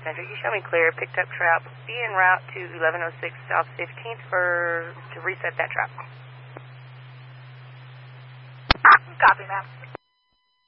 Center. You show me clear. Picked up trap. Be en route to 1106 South 15th to reset that trap. Copy, ma'am.